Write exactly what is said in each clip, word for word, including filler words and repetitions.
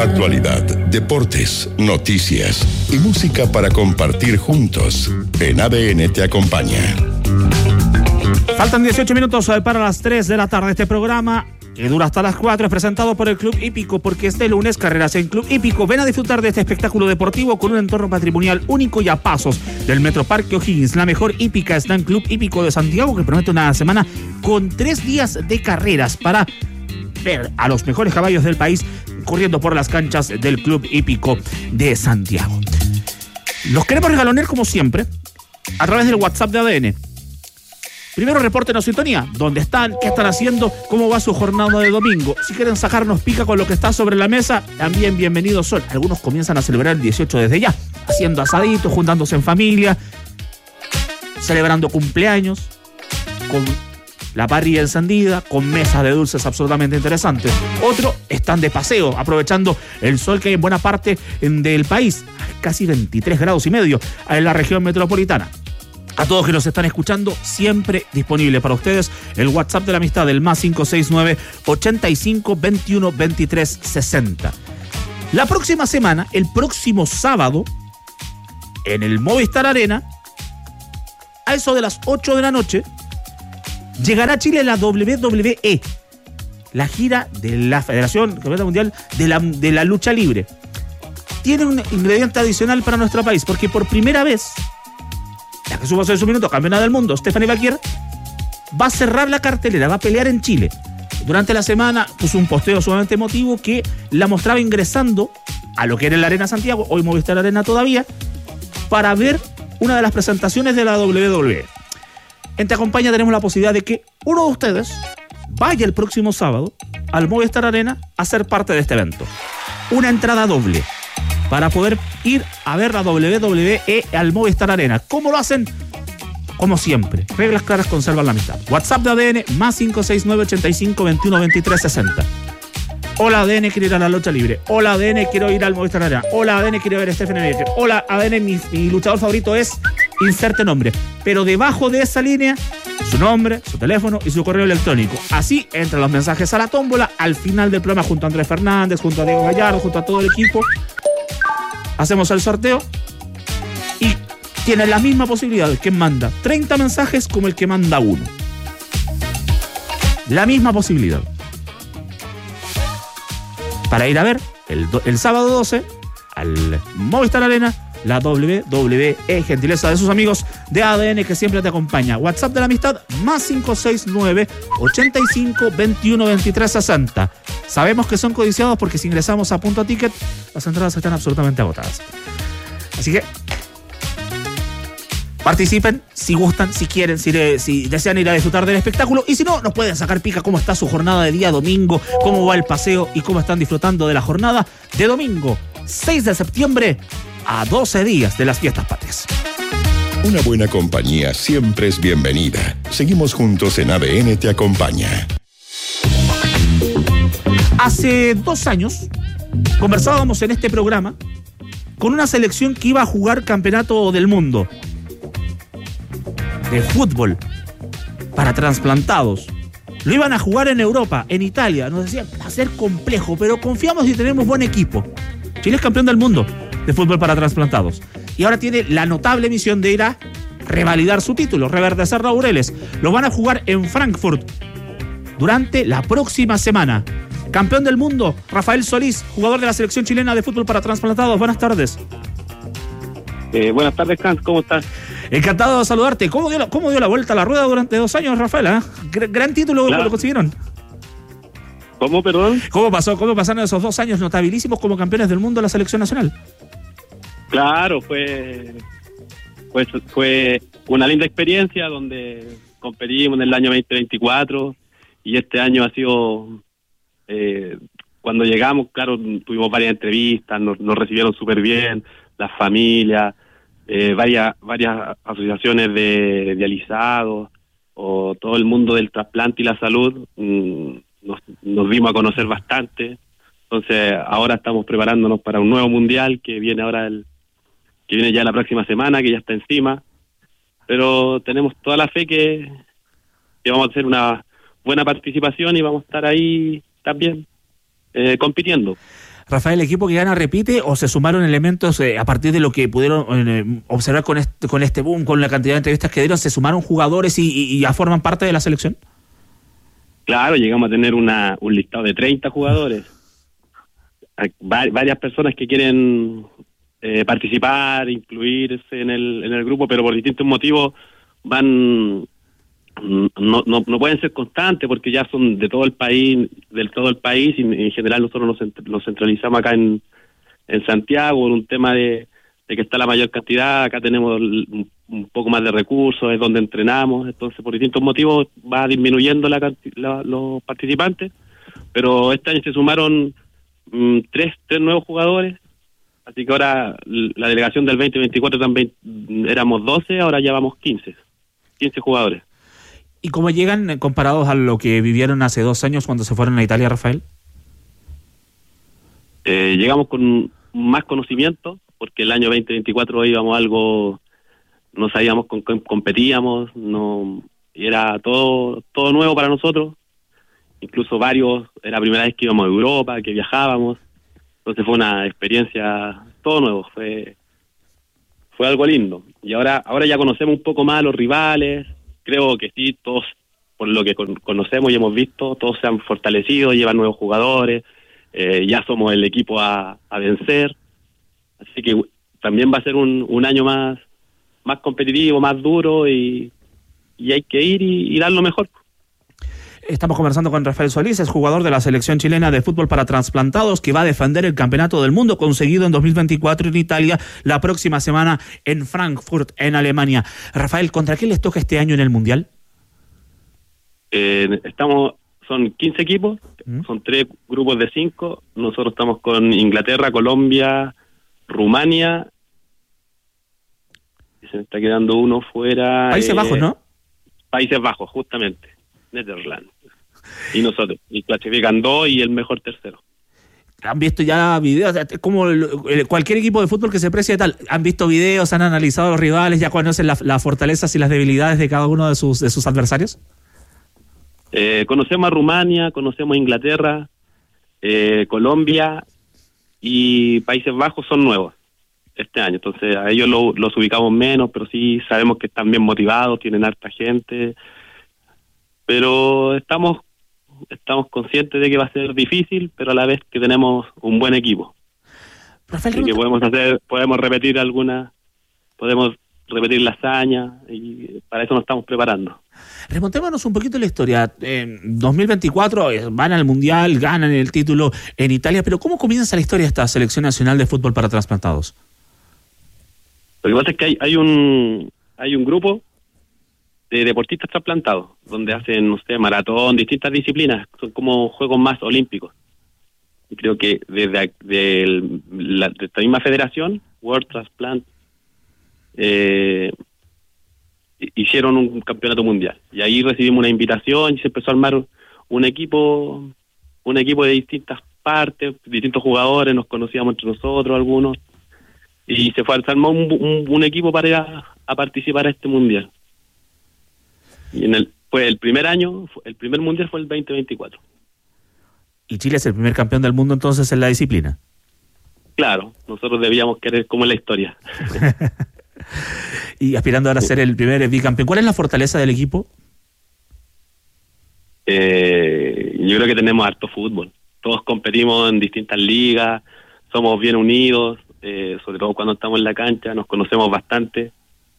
Actualidad, deportes, noticias y música para compartir juntos. En A D N te acompaña. Faltan dieciocho minutos para las tres de la tarde. Este programa, que dura hasta las cuatro, es presentado por el Club Hípico, porque este lunes carreras en Club Hípico. Ven a disfrutar de este espectáculo deportivo con un entorno patrimonial único y a pasos del Metroparque O'Higgins. La mejor hípica está en Club Hípico de Santiago, que promete una semana con tres días de carreras para ver a los mejores caballos del país corriendo por las canchas del Club Hípico de Santiago. Los queremos regalonear como siempre a través del WhatsApp de A D N. Primero, repórtenos sintonía, dónde están, qué están haciendo, cómo va su jornada de domingo. Si quieren sacarnos pica con lo que está sobre la mesa, también bienvenidos son. Algunos comienzan a celebrar el dieciocho desde ya, haciendo asaditos, juntándose en familia, celebrando cumpleaños, con la parrilla encendida, con mesas de dulces absolutamente interesantes. Otros están de paseo, aprovechando el sol que hay en buena parte del país, casi veintitrés grados y medio en la región metropolitana. A todos que nos están escuchando, siempre disponible para ustedes el WhatsApp de la amistad, del más cinco seis nueve, ochenta y cinco, veintiuno, veintitrés, sesenta. La próxima semana, el próximo sábado, en el Movistar Arena, a eso de las ocho de la noche, llegará a Chile la doble u doble u E, la gira de la Federación Campeonato Mundial de la, de la Lucha Libre. Tiene un ingrediente adicional para nuestro país, porque por primera vez, la que supo hace su minuto campeona del mundo, Stephanie Baquier, va a cerrar la cartelera, va a pelear en Chile. Durante la semana puso un posteo sumamente emotivo que la mostraba ingresando a lo que era la Arena Santiago, hoy Movistar Arena todavía, para ver una de las presentaciones de la doble u doble u E. En Te Acompaña tenemos la posibilidad de que uno de ustedes vaya el próximo sábado al Movistar Arena a ser parte de este evento. Una entrada doble para poder ir a ver la doble u doble u E al Movistar Arena. ¿Cómo lo hacen? Como siempre, reglas claras conservan la amistad. WhatsApp de A D N, más cinco seis nueve, ochenta y cinco, veintiuno, veintitrés, sesenta. Hola A D N, quiero ir a la lucha libre. Hola A D N, quiero ir al Movistar Arena. Hola A D N, quiero ver a Stephanie Baker. Hola A D N, mi, mi luchador favorito es... inserte nombre, pero debajo de esa línea, su nombre, su teléfono y su correo electrónico. Así entran los mensajes a la tómbola al final del programa, junto a Andrés Fernández, junto a Diego Gallardo, junto a todo el equipo. Hacemos el sorteo y tienen la misma posibilidad el que manda treinta mensajes como el que manda uno. La misma posibilidad. Para ir a ver el, el sábado doce al Movistar Arena la doble u doble u E, gentileza de sus amigos de A D N que siempre te acompaña. WhatsApp de la amistad, más cinco seis nueve, ochenta y cinco, veintiuno, veintitrés, sesenta. Sabemos que son codiciados porque si ingresamos a Punto Ticket, las entradas están absolutamente agotadas. Así que participen si gustan, si quieren, si, de, si desean ir a disfrutar del espectáculo. Y si no, nos pueden sacar pica cómo está su jornada de día domingo, cómo va el paseo y cómo están disfrutando de la jornada de domingo seis de septiembre, a doce días de las fiestas patrias. Una buena compañía siempre es bienvenida. Seguimos juntos en A D N te acompaña. Hace dos años conversábamos en este programa con una selección que iba a jugar campeonato del mundo de fútbol para trasplantados. Lo iban a jugar en Europa, en Italia. Nos decían, va a ser complejo, pero confiamos y tenemos buen equipo. Chile es campeón del mundo de fútbol para trasplantados. Y ahora tiene la notable misión de ir a revalidar su título, reverdecer laureles. Lo van a jugar en Frankfurt durante la próxima semana. Campeón del mundo, Rafael Solís, jugador de la selección chilena de fútbol para trasplantados. Buenas tardes. Eh, buenas tardes, Hans, ¿cómo estás? Encantado de saludarte. ¿Cómo dio la, cómo dio la vuelta a la rueda durante dos años, Rafael? ¿Eh? Gran, gran título, claro. Lo consiguieron. ¿Cómo, perdón? ¿Cómo pasó? ¿Cómo pasaron esos dos años notabilísimos como campeones del mundo de la selección nacional? Claro, fue, fue, fue una linda experiencia donde competimos en el año veinte veinticuatro y este año ha sido... Eh, cuando llegamos, claro, tuvimos varias entrevistas, nos, nos recibieron súper bien, las familias, eh, varias varias asociaciones de dializados, o todo el mundo del trasplante y la salud, mmm, nos, nos dimos a conocer bastante. Entonces ahora estamos preparándonos para un nuevo mundial que viene ahora, el que viene ya la próxima semana, que ya está encima, pero tenemos toda la fe que, que vamos a hacer una buena participación y vamos a estar ahí también eh, compitiendo. Rafael, ¿el equipo que gana repite o se sumaron elementos eh, a partir de lo que pudieron eh, observar con este, con este boom, con la cantidad de entrevistas que dieron, se sumaron jugadores y, y, y ya forman parte de la selección? Claro, llegamos a tener una, un listado de treinta jugadores. Hay varias personas que quieren eh, participar, incluirse en el, en el grupo, pero por distintos motivos van... No, no no pueden ser constantes porque ya son de todo el país, del todo el país y en general nosotros nos, nos centralizamos acá en, en Santiago por un tema de, de que está la mayor cantidad, acá tenemos un, un poco más de recursos, es donde entrenamos, entonces por distintos motivos va disminuyendo la, la, los participantes, pero este año se sumaron um, tres, tres nuevos jugadores, así que ahora la delegación del veinte veinticuatro también éramos doce, ahora ya vamos quince, quince jugadores. ¿Y cómo llegan eh, comparados a lo que vivieron hace dos años cuando se fueron a Italia, Rafael? Eh, llegamos con más conocimiento, porque el año veinte veinticuatro íbamos algo, no sabíamos con qué competíamos, no, era todo todo nuevo para nosotros, incluso varios, era la primera vez que íbamos a Europa, que viajábamos, entonces fue una experiencia, todo nuevo, fue fue algo lindo. Y ahora ahora ya conocemos un poco más a los rivales. Creo que sí, todos, por lo que con, conocemos y hemos visto, todos se han fortalecido, llevan nuevos jugadores, eh, ya somos el equipo a, a vencer, así que también va a ser un, un año más más competitivo, más duro y, y hay que ir y, y dar lo mejor. Estamos conversando con Rafael Solís, es jugador de la selección chilena de fútbol para trasplantados que va a defender el campeonato del mundo conseguido en dos mil veinticuatro en Italia, la próxima semana en Frankfurt, en Alemania. Rafael, ¿contra quién les toca este año en el Mundial? Eh, estamos, son quince equipos, ¿Mm? Son tres grupos de cinco, nosotros estamos con Inglaterra, Colombia, Rumania, y se me está quedando uno fuera. Países eh, Bajos, ¿no? Países Bajos, justamente. Netherlands. Y nosotros. Y clasifican dos y el mejor tercero. ¿Han visto ya videos? Como cualquier equipo de fútbol que se precie tal, ¿han visto videos, han analizado los rivales, ya conocen la, las fortalezas y las debilidades de cada uno de sus, de sus adversarios? Eh, conocemos a Rumania, conocemos a Inglaterra, eh, Colombia y Países Bajos son nuevos este año. Entonces a ellos lo, los ubicamos menos, pero sí sabemos que están bien motivados, tienen harta gente. Pero estamos estamos conscientes de que va a ser difícil, pero a la vez que tenemos un buen equipo. Rafael, y que podemos hacer, podemos repetir alguna, podemos repetir la hazaña y para eso nos estamos preparando. Remontémonos un poquito la historia. En dos mil veinticuatro van al Mundial, ganan el título en Italia, pero ¿cómo comienza la historia de esta selección nacional de fútbol para trasplantados? Lo que pasa es que hay, hay un hay un grupo de deportistas trasplantados, donde hacen, no sé, maratón, distintas disciplinas, son como juegos más olímpicos. Y creo que desde de, el, la, de esta misma federación, World Transplant, eh, hicieron un campeonato mundial. Y ahí recibimos una invitación y se empezó a armar un equipo, un equipo de distintas partes, distintos jugadores, nos conocíamos entre nosotros algunos, y se fue se armó un, un, un equipo para ir a, a participar a este mundial. Y en el pues el primer año, el primer mundial fue el veinte veinticuatro. ¿Y Chile es el primer campeón del mundo entonces en la disciplina? Claro, nosotros debíamos querer como en la historia. Y aspirando ahora a ser el primer bicampeón. ¿Cuál es la fortaleza del equipo? Eh, yo creo que tenemos harto fútbol. Todos competimos en distintas ligas, somos bien unidos, eh, sobre todo cuando estamos en la cancha, nos conocemos bastante.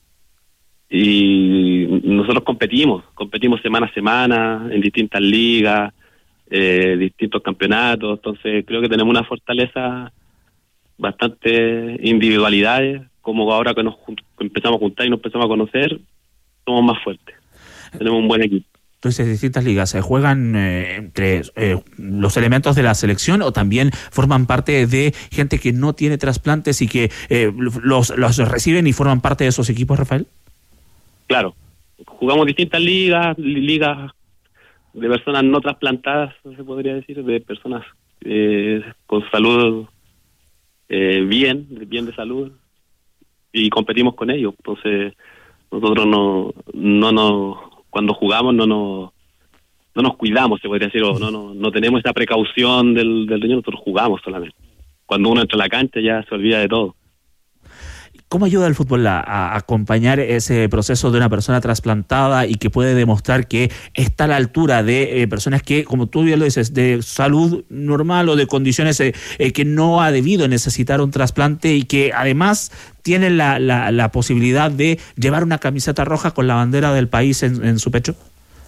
Y nosotros competimos, competimos semana a semana en distintas ligas, eh, distintos campeonatos, entonces creo que tenemos una fortaleza, bastante individualidades, como ahora que nos empezamos a juntar y nos empezamos a conocer, somos más fuertes, tenemos un buen equipo. Entonces, distintas ligas, ¿se juegan eh, entre eh, los elementos de la selección o también forman parte de gente que no tiene trasplantes y que eh, los, los reciben y forman parte de esos equipos, Rafael? Claro, jugamos distintas ligas, ligas de personas no trasplantadas, se podría decir, de personas eh, con salud eh, bien, bien de salud, y competimos con ellos. Entonces, nosotros no, no, no, cuando jugamos no nos, no nos cuidamos, se podría decir, o no, no, no tenemos esa precaución del, del riñón, nosotros jugamos solamente. cuando uno entra a la cancha ya se olvida de todo. ¿Cómo ayuda el fútbol a, a acompañar ese proceso de una persona trasplantada y que puede demostrar que está a la altura de eh, personas que, como tú bien lo dices, de salud normal o de condiciones eh, eh, que no ha debido necesitar un trasplante y que además tienen la, la, la posibilidad de llevar una camiseta roja con la bandera del país en, en su pecho?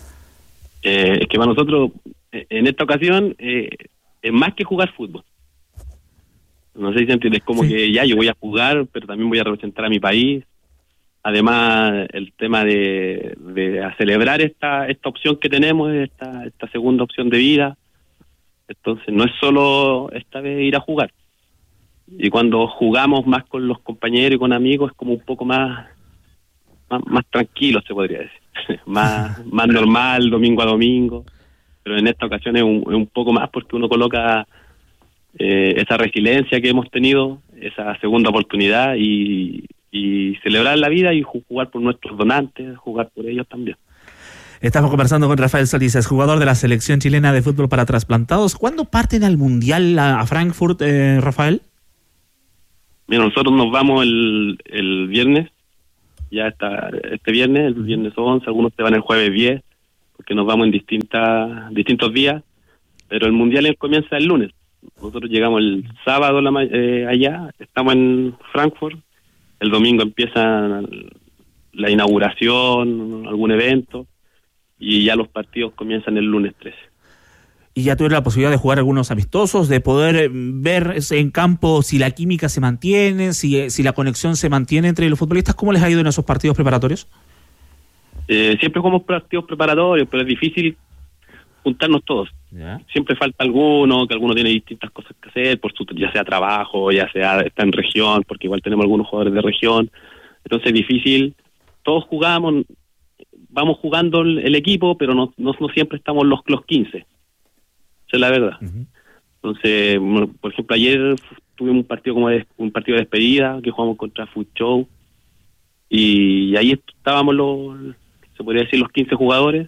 Eh, es que para nosotros, en esta ocasión, eh, es más que jugar fútbol. No sé si entiendes, como sí. que ya yo voy a jugar, pero también voy a representar a mi país. Además, el tema de, de a celebrar esta esta opción que tenemos, esta esta segunda opción de vida. Entonces, no es solo esta vez ir a jugar. Y cuando jugamos más con los compañeros y con amigos, es como un poco más más, más tranquilo, se podría decir. más más normal, domingo a domingo. Pero en esta ocasión es un, es un poco más porque uno coloca Eh, esa resiliencia que hemos tenido, esa segunda oportunidad y, y celebrar la vida y jugar por nuestros donantes, jugar por ellos también. Estamos conversando con Rafael Solís, es jugador de la selección chilena de fútbol para trasplantados. ¿Cuándo parten al Mundial a, a Frankfurt, eh, Rafael? Mira, nosotros nos vamos el, el viernes, ya está este viernes, el viernes once, algunos se van el jueves diez, porque nos vamos en distintas distintos días, pero el Mundial comienza el lunes. Nosotros llegamos el sábado la, eh, allá, estamos en Frankfurt, el domingo empieza la inauguración, algún evento, y ya los partidos comienzan el lunes trece. ¿Y ya tuvieron la posibilidad de jugar algunos amistosos, de poder ver en campo si la química se mantiene, si, si la conexión se mantiene entre los futbolistas? ¿Cómo les ha ido en esos partidos preparatorios? Eh, siempre jugamos partidos preparatorios, pero es difícil juntarnos todos. ¿Ya? Siempre falta alguno, que alguno tiene distintas cosas que hacer, por su, ya sea trabajo, ya sea está en región, porque igual tenemos algunos jugadores de región, entonces es difícil. Todos jugamos, vamos jugando el, el equipo, pero no, no, no siempre estamos los, los quince, esa es la verdad. Uh-huh. Entonces, por ejemplo, ayer tuvimos un partido como de, un partido de despedida, que jugamos contra Food Show, y ahí estábamos los, se podría decir, los quince jugadores,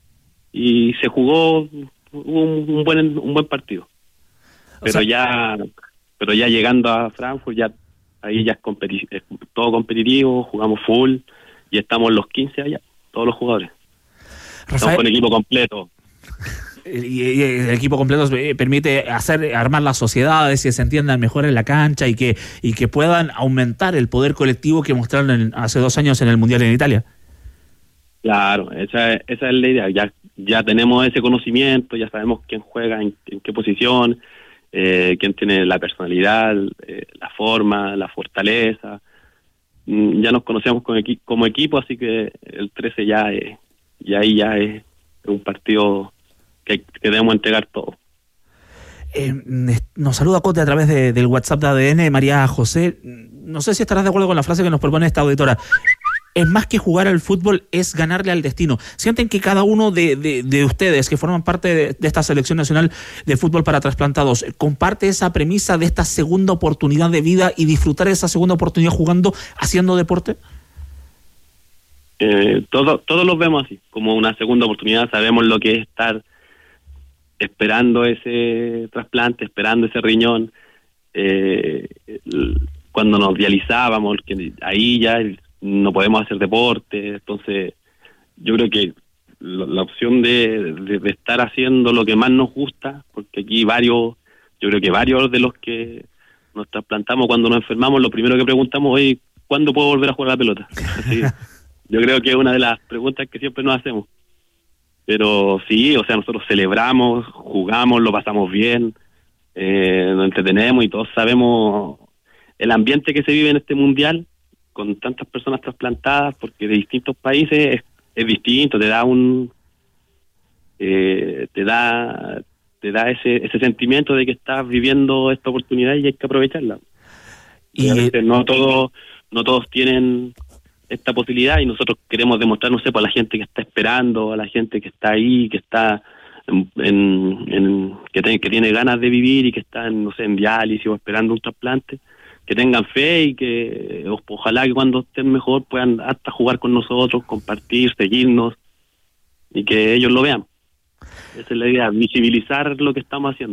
y se jugó un, un buen un buen partido, pero o sea, ya pero ya llegando a Frankfurt ya ahí ya es, competi- es todo competitivo, jugamos full y estamos los quince allá, todos los jugadores. Rafael, estamos con equipo completo. Y, y el equipo completo permite hacer armar las sociedades, que se entiendan mejor en la cancha y que y que puedan aumentar el poder colectivo que mostraron en, hace dos años en el Mundial en Italia. Claro, esa, esa es la idea. Ya ya tenemos ese conocimiento, ya sabemos quién juega, en, en qué posición, eh, quién tiene la personalidad, eh, la forma, la fortaleza. Mm, ya nos conocemos como, equi- como equipo, así que el trece ya es, ya ahí ya es un partido que, que debemos entregar todo. Eh, nos saluda Cote a través de, del WhatsApp de A D N, María José. No sé si estarás de acuerdo con la frase que nos propone esta auditora. Es más que jugar al fútbol, es ganarle al destino. ¿Sienten que cada uno de, de, de ustedes que forman parte de, de esta selección nacional de fútbol para trasplantados comparte esa premisa de esta segunda oportunidad de vida y disfrutar esa segunda oportunidad jugando, haciendo deporte? Eh, todo, todos los vemos así, como una segunda oportunidad. Sabemos lo que es estar esperando ese trasplante, esperando ese riñón. Eh, cuando nos dializábamos, que ahí ya no podemos hacer deporte, entonces yo creo que la, la opción de, de, de estar haciendo lo que más nos gusta, porque aquí varios, yo creo que varios de los que nos trasplantamos cuando nos enfermamos, lo primero que preguntamos, oye, ¿cuándo puedo volver a jugar a la pelota? Así, yo creo que es una de las preguntas que siempre nos hacemos. Pero sí, o sea, nosotros celebramos, jugamos, lo pasamos bien, eh, nos entretenemos y todos sabemos el ambiente que se vive en este mundial con tantas personas trasplantadas, porque de distintos países es, es distinto, te da un eh, te da te da ese ese sentimiento de que estás viviendo esta oportunidad y hay que aprovecharla. Y, y a veces no todos no todos tienen esta posibilidad y nosotros queremos demostrar, no sé, para la gente que está esperando, a la gente que está ahí, que está en, en, en que, te, que tiene ganas de vivir y que está en, no sé, en diálisis o esperando un trasplante, que tengan fe y que o, ojalá que cuando estén mejor puedan hasta jugar con nosotros, compartir, seguirnos y que ellos lo vean. Esa es la idea, visibilizar lo que estamos haciendo.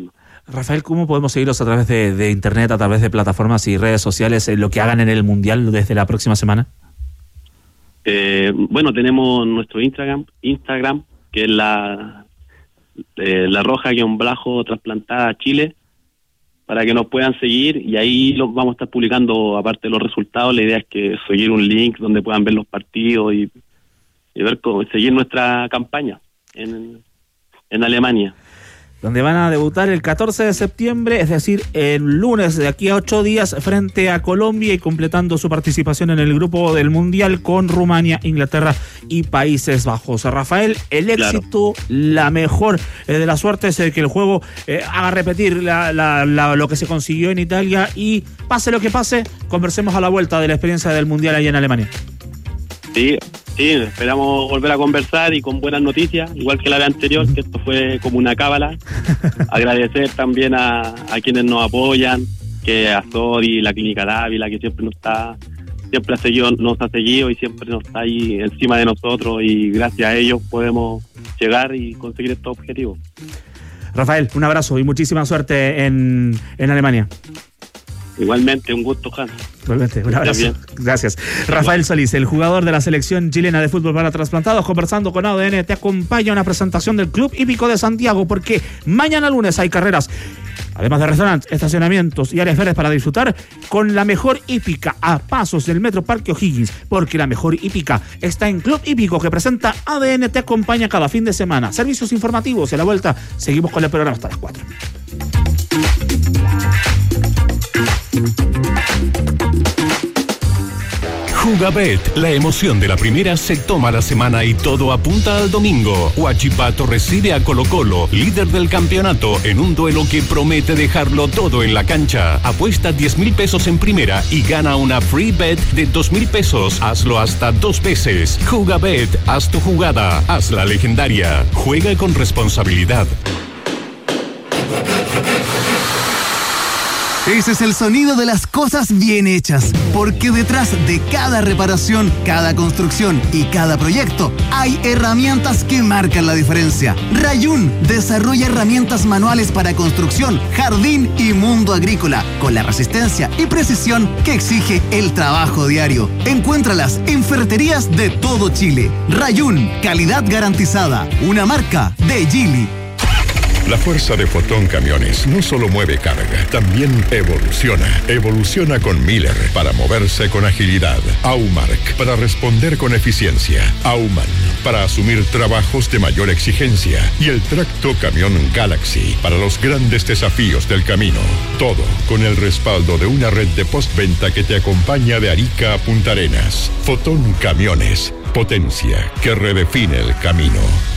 Rafael, ¿cómo podemos seguirlos a través de, de internet, a través de plataformas y redes sociales, en lo que hagan en el Mundial desde la próxima semana? Eh, bueno, tenemos nuestro Instagram, Instagram que es la, eh, la roja guión bajo trasplantada Chile, para que nos puedan seguir, y ahí los vamos a estar publicando, aparte de los resultados. La idea es que seguir un link donde puedan ver los partidos y, y ver cómo seguir nuestra campaña en, en Alemania. Donde van a debutar el catorce de septiembre, es decir, el lunes de aquí a ocho días, frente a Colombia, y completando su participación en el grupo del Mundial con Rumania, Inglaterra y Países Bajos. Rafael, el éxito, claro, la mejor eh, de las suertes, eh, que el juego eh, haga repetir la, la, la, lo que se consiguió en Italia, y pase lo que pase, conversemos a la vuelta de la experiencia del Mundial allá en Alemania. Sí, sí, esperamos volver a conversar y con buenas noticias, igual que la vez anterior, que esto fue como una cábala. Agradecer también a, a quienes nos apoyan, que a Sodi, la Clínica Dávila, que siempre nos está, siempre ha seguido, nos ha seguido y siempre nos está ahí encima de nosotros, y gracias a ellos podemos llegar y conseguir estos objetivos. Rafael, un abrazo y muchísima suerte en, en Alemania. Igualmente, un gusto, Hans. Igualmente, un abrazo. Gracias. Rafael Solís, el jugador de la selección chilena de fútbol para trasplantados, conversando con A D N. Te acompaña una presentación del Club Hípico de Santiago, porque mañana lunes hay carreras, además de restaurantes, estacionamientos y áreas verdes para disfrutar, con la mejor hípica a pasos del Metro Parque O'Higgins, porque la mejor hípica está en Club Hípico, que presenta A D N. Te acompaña cada fin de semana. Servicios informativos. A la vuelta seguimos con el programa hasta las cuatro. Jugabet, la emoción de la primera se toma la semana y todo apunta al domingo. Huachipato recibe a Colo Colo, líder del campeonato, en un duelo que promete dejarlo todo en la cancha. Apuesta diez mil pesos en primera y gana una free bet de dos mil pesos. Hazlo hasta dos veces. Jugabet, haz tu jugada, haz la legendaria. Juega con responsabilidad. Ese es el sonido de las cosas bien hechas, porque detrás de cada reparación, cada construcción y cada proyecto hay herramientas que marcan la diferencia. Rayun desarrolla herramientas manuales para construcción, jardín y mundo agrícola, con la resistencia y precisión que exige el trabajo diario. Encuéntralas en ferreterías de todo Chile. Rayun, calidad garantizada, una marca de Geely. La fuerza de Fotón Camiones no solo mueve carga, también evoluciona. Evoluciona con Miller para moverse con agilidad. Aumark para responder con eficiencia. Auman para asumir trabajos de mayor exigencia. Y el tracto camión Galaxy para los grandes desafíos del camino. Todo con el respaldo de una red de postventa que te acompaña de Arica a Punta Arenas. Fotón Camiones, potencia que redefine el camino.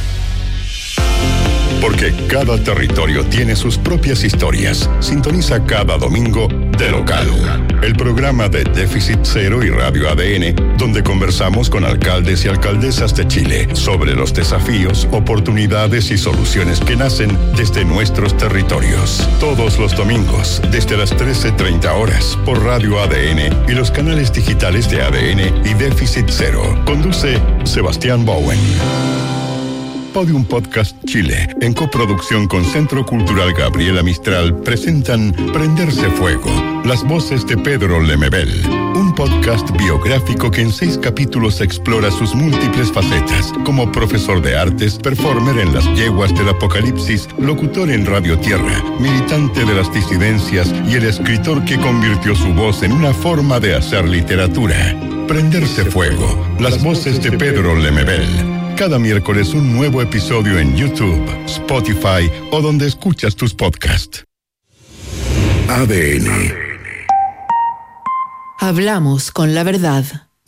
Porque cada territorio tiene sus propias historias. Sintoniza cada domingo De Local, el programa de Déficit Cero y Radio A D N, donde conversamos con alcaldes y alcaldesas de Chile sobre los desafíos, oportunidades y soluciones que nacen desde nuestros territorios. Todos los domingos, desde las trece treinta horas, por Radio A D N y los canales digitales de A D N y Déficit Cero. Conduce Sebastián Bowen. Podium Podcast Chile, en coproducción con Centro Cultural Gabriela Mistral, presentan Prenderse Fuego, las voces de Pedro Lemebel, un podcast biográfico que en seis capítulos explora sus múltiples facetas, como profesor de artes, performer en las yeguas del apocalipsis, locutor en Radio Tierra, militante de las disidencias y el escritor que convirtió su voz en una forma de hacer literatura. Prenderse Fuego, las voces de Pedro Lemebel. Cada miércoles un nuevo episodio en YouTube, Spotify o donde escuchas tus podcasts. A D N. Hablamos con la verdad.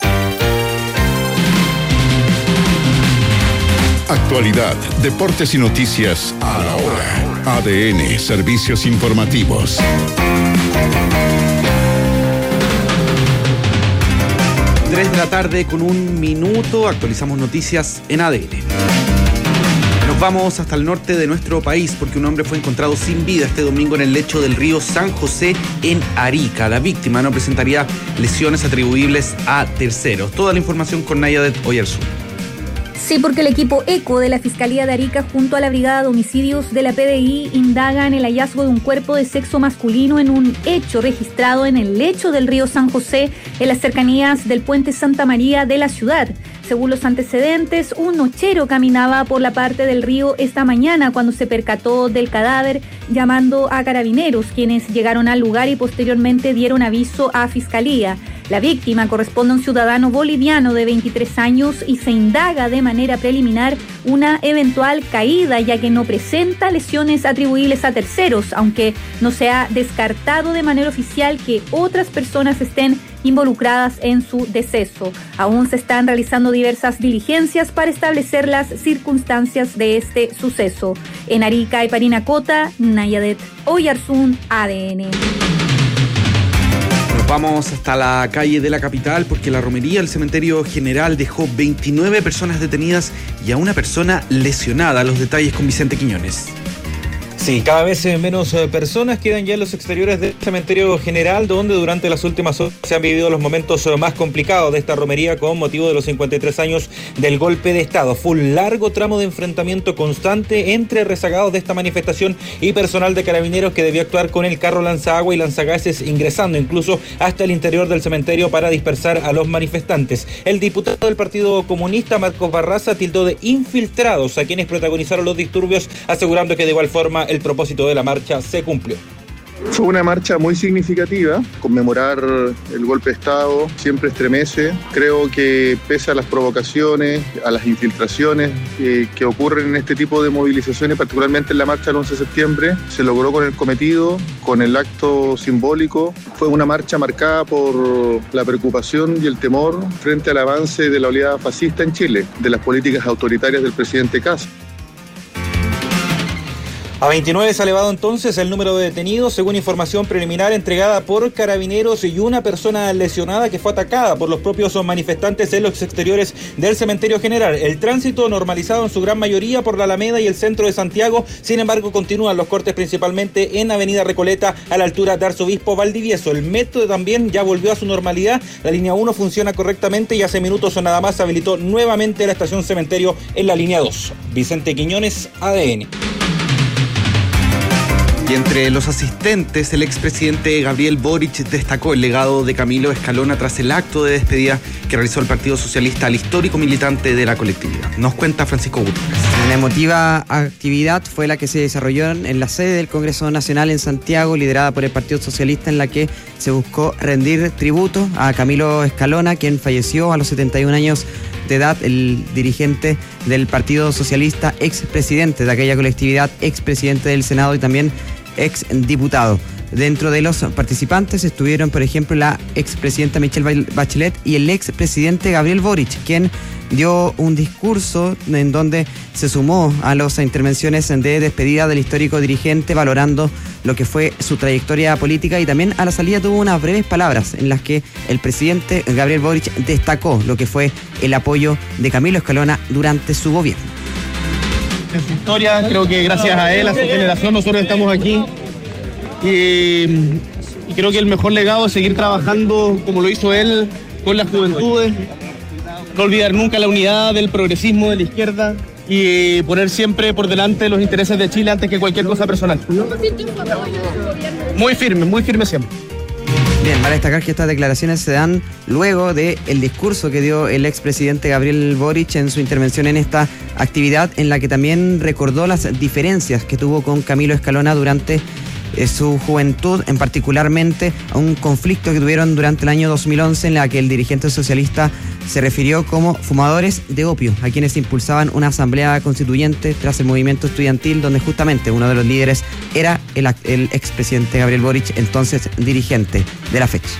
Actualidad, deportes y noticias a la hora. A D N, servicios informativos. tres de la tarde con un minuto, actualizamos noticias en A D N. Nos vamos hasta el norte de nuestro país porque un hombre fue encontrado sin vida este domingo en el lecho del río San José en Arica. La víctima no presentaría lesiones atribuibles a terceros. Toda la información con Nayadet Oyarzún. Sí, porque el equipo ECO de la Fiscalía de Arica junto a la Brigada de Homicidios de la P D I indagan el hallazgo de un cuerpo de sexo masculino en un hecho registrado en el lecho del río San José, en las cercanías del puente Santa María de la ciudad. Según los antecedentes, un nochero caminaba por la parte del río esta mañana cuando se percató del cadáver, llamando a carabineros, quienes llegaron al lugar y posteriormente dieron aviso a Fiscalía. La víctima corresponde a un ciudadano boliviano de veintitrés años y se indaga de manera preliminar una eventual caída, ya que no presenta lesiones atribuibles a terceros, aunque no se ha descartado de manera oficial que otras personas estén involucradas en su deceso. Aún se están realizando diversas diligencias para establecer las circunstancias de este suceso. En Arica y Parinacota, Nayadet Oyarzún, A D N. Nos vamos hasta la calle de la capital porque la romería del Cementerio General dejó veintinueve personas detenidas y a una persona lesionada. Los detalles con Vicente Quiñones. Sí, cada vez menos personas quedan ya en los exteriores del Cementerio General, donde durante las últimas horas se han vivido los momentos más complicados de esta romería con motivo de los cincuenta y tres años del golpe de Estado. Fue un largo tramo de enfrentamiento constante entre rezagados de esta manifestación y personal de carabineros que debió actuar con el carro lanzagua y lanzagases, ingresando incluso hasta el interior del cementerio para dispersar a los manifestantes. El diputado del Partido Comunista, Marcos Barraza, tildó de infiltrados a quienes protagonizaron los disturbios, asegurando que de igual forma el propósito de la marcha se cumplió. Fue una marcha muy significativa. Conmemorar el golpe de Estado siempre estremece. Creo que pese a las provocaciones, a las infiltraciones eh, que ocurren en este tipo de movilizaciones, particularmente en la marcha del once de septiembre, se logró con el cometido, con el acto simbólico. Fue una marcha marcada por la preocupación y el temor frente al avance de la oleada fascista en Chile, de las políticas autoritarias del presidente Kast. A veintinueve se ha elevado entonces el número de detenidos, según información preliminar entregada por carabineros, y una persona lesionada que fue atacada por los propios manifestantes en los exteriores del Cementerio General. El tránsito normalizado en su gran mayoría por la Alameda y el centro de Santiago. Sin embargo, continúan los cortes principalmente en Avenida Recoleta, a la altura de Arzobispo Valdivieso. El metro también ya volvió a su normalidad. La línea uno funciona correctamente y hace minutos o nada más se habilitó nuevamente la estación Cementerio en la línea dos. Vicente Quiñones, A D N. Y entre los asistentes, el expresidente Gabriel Boric destacó el legado de Camilo Escalona tras el acto de despedida que realizó el Partido Socialista al histórico militante de la colectividad. Nos cuenta Francisco Gutiérrez. La emotiva actividad fue la que se desarrolló en la sede del Congreso Nacional en Santiago, liderada por el Partido Socialista, en la que se buscó rendir tributo a Camilo Escalona, quien falleció a los setenta y un años de edad, el dirigente del Partido Socialista, expresidente de aquella colectividad, expresidente del Senado y también exdiputado. Dentro de los participantes estuvieron, por ejemplo, la expresidenta Michelle Bachelet y el expresidente Gabriel Boric, quien dio un discurso en donde se sumó a las intervenciones de despedida del histórico dirigente, valorando lo que fue su trayectoria política, y también a la salida tuvo unas breves palabras en las que el presidente Gabriel Boric destacó lo que fue el apoyo de Camilo Escalona durante su gobierno. En su historia, creo que gracias a él, a su generación, nosotros estamos aquí. Y, y creo que el mejor legado es seguir trabajando como lo hizo él con las juventudes, no olvidar nunca la unidad del progresismo de la izquierda y poner siempre por delante los intereses de Chile antes que cualquier cosa personal. Muy firme, muy firme siempre. Bien, vale destacar que estas declaraciones se dan luego del discurso que dio el expresidente Gabriel Boric en su intervención en esta actividad, en la que también recordó las diferencias que tuvo con Camilo Escalona durante eh, su juventud, en particularmente a un conflicto que tuvieron durante el año dos mil once, en la que el dirigente socialista se refirió como fumadores de opio a quienes impulsaban una asamblea constituyente tras el movimiento estudiantil, donde justamente uno de los líderes era el, el expresidente Gabriel Boric, entonces dirigente de la fecha.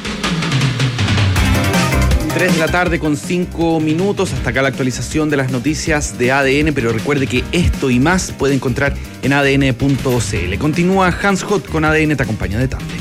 tres de la tarde con cinco minutos. Hasta acá la actualización de las noticias de A D N, pero recuerde que esto y más puede encontrar en a d n punto c l. Continúa Hans Hot con A D N Te Acompaña de tarde.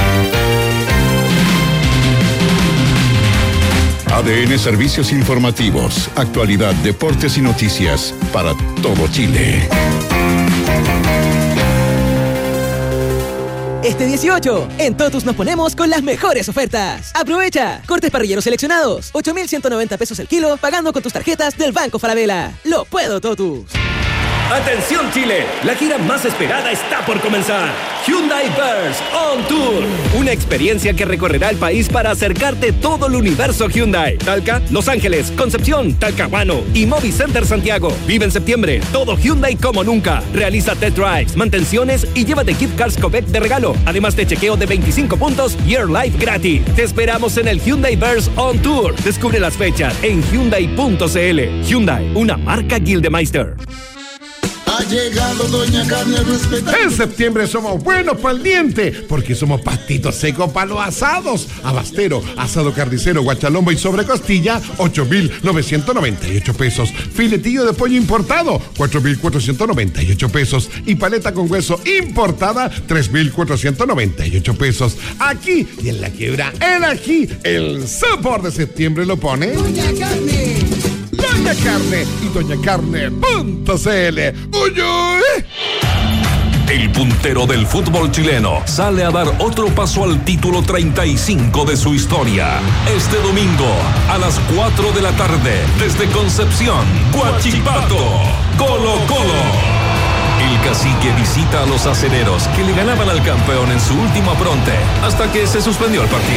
A D N Servicios Informativos, actualidad, deportes y noticias para todo Chile. Este dieciocho, en Totus nos ponemos con las mejores ofertas. ¡Aprovecha! Cortes parrilleros seleccionados, ocho mil ciento noventa pesos el kilo, pagando con tus tarjetas del Banco Falabella. ¡Lo puedo, Totus! ¡Atención, Chile! La gira más esperada está por comenzar. Hyundai Verse On Tour. Una experiencia que recorrerá el país para acercarte todo el universo Hyundai. Talca, Los Ángeles, Concepción, Talcahuano y Movi Center Santiago. Vive en septiembre todo Hyundai como nunca. Realiza test drives, mantenciones y llévate gift cards Copec de regalo. Además de chequeo de veinticinco puntos y Air Life gratis. Te esperamos en el Hyundai Verse On Tour. Descubre las fechas en Hyundai punto c l. Hyundai, una marca Gildemeister. Ha llegado Doña Carne respetable. En septiembre somos buenos para el diente, porque somos pastitos secos para los asados. Abastero, asado carnicero, guachalombo y sobrecostilla, ocho mil novecientos noventa y ocho pesos. Filetillo de pollo importado, cuatro mil cuatrocientos noventa y ocho pesos. Y paleta con hueso importada, tres mil cuatrocientos noventa y ocho pesos. Aquí y en la quiebra, en aquí, el sabor de septiembre lo pone Doña Carne. Doña Carne y doña carne punto c l. ¡Uy, uy! El puntero del fútbol chileno sale a dar otro paso al título treinta y cinco de su historia. Este domingo, a las cuatro de la tarde, desde Concepción, Huachipato, Colo Colo. El cacique visita a los acereros que le ganaban al campeón en su último apronte, hasta que se suspendió el partido.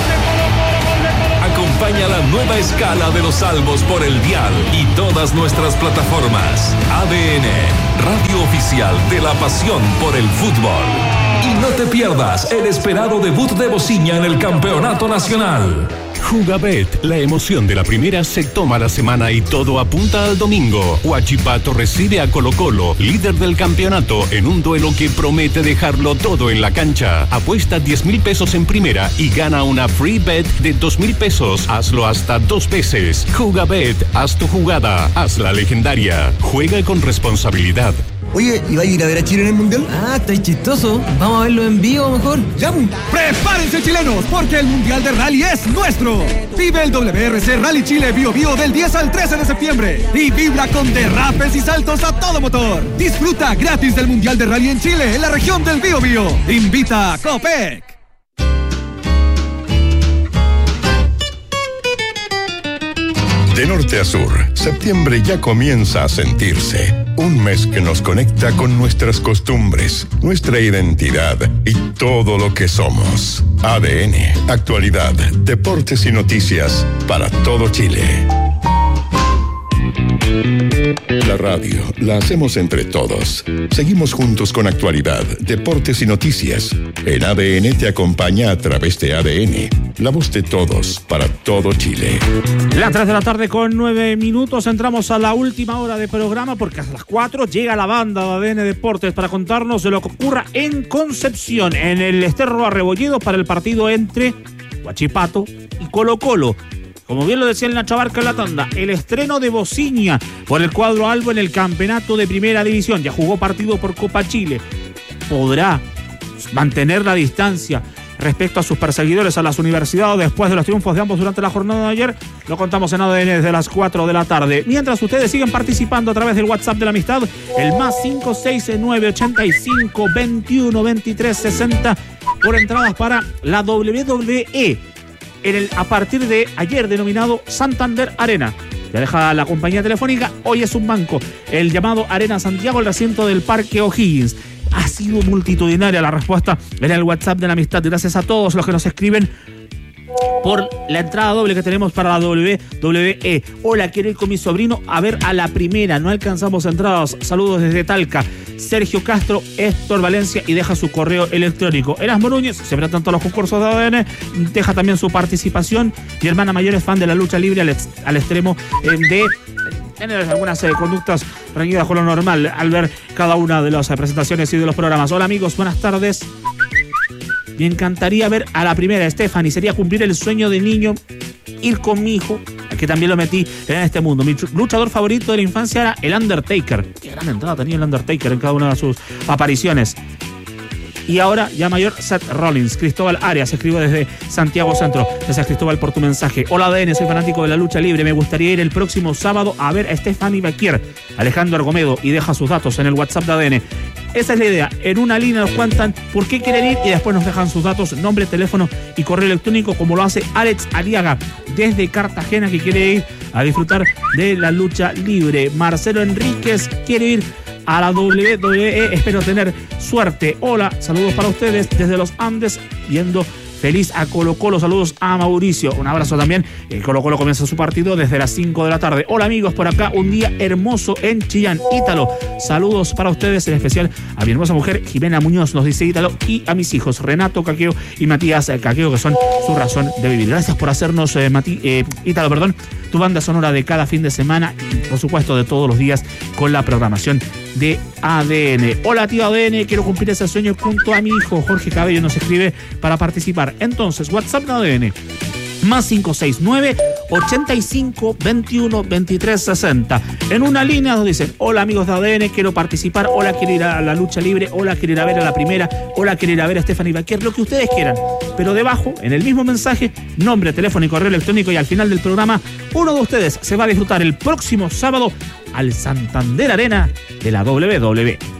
Acompaña la nueva escala de los salvos por el dial y todas nuestras plataformas. A D N, radio oficial de la pasión por el fútbol. Y no te pierdas el esperado debut de Bociña en el campeonato nacional. Jugabet, la emoción de la primera se toma la semana y todo apunta al domingo. Huachipato recibe a Colo Colo, líder del campeonato, en un duelo que promete dejarlo todo en la cancha. Apuesta diez mil pesos en primera y gana una free bet de dos mil pesos. Hazlo hasta dos veces. Jugabet, haz tu jugada, hazla legendaria. Juega con responsabilidad. Oye, ¿y va a ir a ver a Chile en el Mundial? Ah, está chistoso. Vamos a verlo en vivo mejor. ¡Ya! ¡Prepárense, chilenos! Porque el Mundial de Rally es nuestro. Vive el W R C Rally Chile Bio Bio del diez al trece de septiembre. Y vibra con derrapes y saltos a todo motor. Disfruta gratis del Mundial de Rally en Chile, en la región del Bio Bio. Invita a Copec. De norte a sur, septiembre ya comienza a sentirse. Un mes que nos conecta con nuestras costumbres, nuestra identidad y todo lo que somos. A D N, actualidad, deportes y noticias para todo Chile. La radio la hacemos entre todos. Seguimos juntos con actualidad, deportes y noticias. En A D N te acompaña a través de A D N, la voz de todos para todo Chile. Las tres de la tarde con nueve minutos. Entramos a la última hora de programa porque a las cuatro llega la banda de A D N Deportes para contarnos de lo que ocurra en Concepción, en el Esterro Arrebolledo, para el partido entre Huachipato y Colo Colo. Como bien lo decía el Nacho Barca en la tanda, el estreno de Bociña por el cuadro albo en el campeonato de primera división. Ya jugó partido por Copa Chile. ¿Podrá mantener la distancia respecto a sus perseguidores, a las universidades, después de los triunfos de ambos durante la jornada de ayer? Lo contamos en A D N desde las cuatro de la tarde. Mientras ustedes siguen participando a través del WhatsApp de la amistad, el más cinco seis nueve ocho cinco veintiuno veintitrés sesenta, por entradas para la W W E. En el, a partir de ayer denominado Santander Arena. Ya deja la compañía telefónica, hoy es un banco. El llamado Arena Santiago, el recinto del Parque O'Higgins. Ha sido multitudinaria la respuesta en el WhatsApp de la amistad. Gracias a todos los que nos escriben por la entrada doble que tenemos para la W W E. Hola, quiero ir con mi sobrino a ver a la primera. No alcanzamos entradas. Saludos desde Talca. Sergio Castro, Héctor Valencia, y deja su correo electrónico. Erasmo Núñez, siempre tanto los concursos de A D N, deja también su participación. Mi hermana mayor es fan de la lucha libre al, ex, al extremo eh, de tener algunas eh, conductas reñidas con lo normal al ver cada una de las eh, presentaciones y de los programas. Hola amigos, buenas tardes. Me encantaría ver a la primera, Stephanie. Sería cumplir el sueño de niño, ir con mi hijo, que también lo metí en este mundo. Mi luchador favorito de la infancia era el Undertaker. Qué gran entrada tenía el Undertaker en cada una de sus apariciones. Y ahora, ya mayor, Seth Rollins. Cristóbal Arias escribe desde Santiago Centro. Gracias, Cristóbal, por tu mensaje. Hola, A D N, soy fanático de la lucha libre. Me gustaría ir el próximo sábado a ver a Stephanie Baquier. Alejandro Argomedo, y deja sus datos en el WhatsApp de A D N. Esa es la idea. En una línea nos cuentan por qué quieren ir y después nos dejan sus datos, nombre, teléfono y correo electrónico, como lo hace Alex Aliaga desde Cartagena, que quiere ir a disfrutar de la lucha libre. Marcelo Enríquez quiere ir a la doble u doble u E. Espero tener suerte. Hola, saludos para ustedes desde los Andes, viendo feliz a Colo Colo. Saludos a Mauricio. Un abrazo también. El Colo Colo comienza su partido desde las cinco de la tarde. Hola amigos, por acá un día hermoso en Chillán. Ítalo, saludos para ustedes, en especial a mi hermosa mujer Jimena Muñoz, nos dice Ítalo, y a mis hijos Renato Caqueo y Matías Caqueo, que son su razón de vivir. Gracias por hacernos, eh, Mati, eh, Ítalo, perdón, tu banda sonora de cada fin de semana y por supuesto de todos los días con la programación de A D N. Hola tío A D N, quiero cumplir ese sueño junto a mi hijo Jorge Cabello, nos escribe para participar. Entonces, WhatsApp de A D N, más cinco seis nueve, ochenta y cinco, veintiuno, veintitrés, sesenta. En una línea nos dicen, hola amigos de A D N, quiero participar, hola, quiero ir a la lucha libre, hola, quiero ir a ver a la primera, hola, quiero ir a ver a Stephanie Baquer, lo que ustedes quieran. Pero debajo, en el mismo mensaje, nombre, teléfono y correo electrónico, y al final del programa, uno de ustedes se va a disfrutar el próximo sábado al Santander Arena de la doble u doble u E.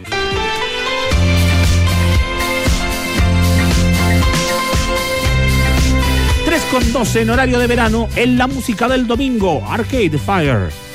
tres con doce en horario de verano, en la música del domingo, Arcade Fire.